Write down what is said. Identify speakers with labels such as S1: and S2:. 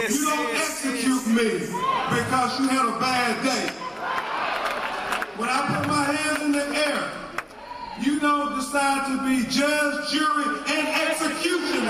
S1: You don't execute me because you had a bad day. When I put my hands in the air, you don't decide to be judge, jury, and executioner.